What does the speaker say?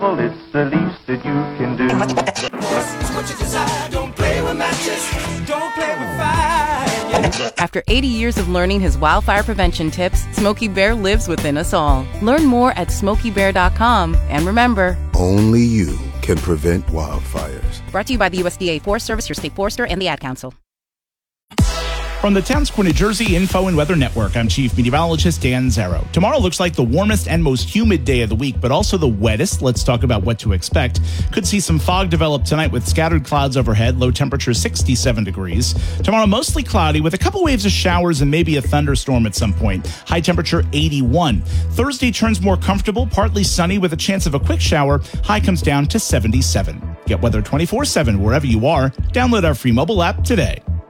Well, it's the least that you can do. What you desire, don't play with matches, don't play with fire. After 80 years of learning his wildfire prevention tips, Smokey Bear lives within us all. Learn more at SmokeyBear.com. And remember, only you can prevent wildfires. Brought to you by the USDA Forest Service, your state forester, and the Ad Council. From the Town Square, New Jersey Info and Weather Network, I'm Chief Meteorologist Dan Zarrow. Tomorrow looks like the warmest and most humid day of the week, but also the wettest. Let's talk about what to expect. Could see some fog develop tonight with scattered clouds overhead, low temperature 67 degrees. Tomorrow mostly cloudy with a couple waves of showers and maybe a thunderstorm at some point. High temperature 81. Thursday turns more comfortable, partly sunny with a chance of a quick shower. High comes down to 77. Get weather 24/7 wherever you are. Download our free mobile app today.